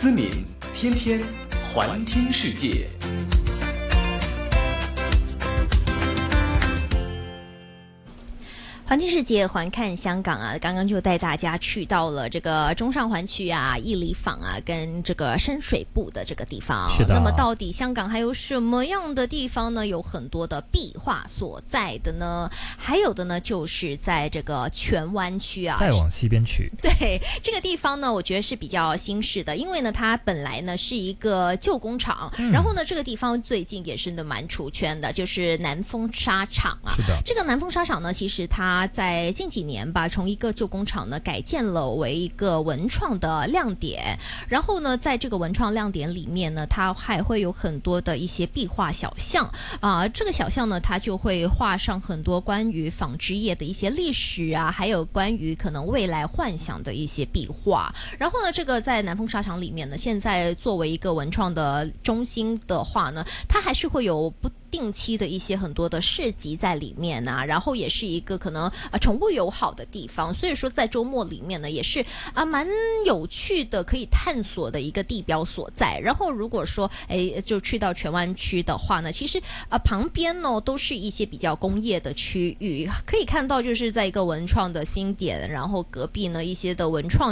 思敏天天环听世界。 环听世界，环看香港啊！刚刚就带大家去到了这个中上环区啊、逸里坊啊，跟这个深水埗的这个地方。 是的。 那么到底香港还有什么样的地方呢？有很多的壁画所在的呢？还有的呢，就是在这个荃湾区啊， 再往西边去。 对，这个地方呢，我觉得是比较新式的，因为呢，它本来呢是一个旧工厂，然后呢，这个地方最近也是蛮出圈的，就是南丰纱厂啊。 是的。 这个南丰纱厂呢，其实它在近几年吧，从一个旧工厂呢改建了为一个文创的亮点，然后呢，在这个文创亮点里面呢，它还会有很多的一些壁画小巷啊，这个小巷呢，它就会画上很多关于纺织业的一些历史啊，还有关于可能未来幻想的一些壁画。然后呢，这个在南丰纱厂里面呢，现在作为一个文创的中心的话呢，它还是会有不定期的一些很多的市集在里面啊，然后也是一个可能宠物友好的地方，所以说在周末里面呢，也是蛮有趣的，可以探索的一个地标所在。然后如果说就去到荃湾区的话呢，其实旁边呢都是一些比较工业的区域，可以看到就是在一个文创的新点，然后隔壁呢一些的文创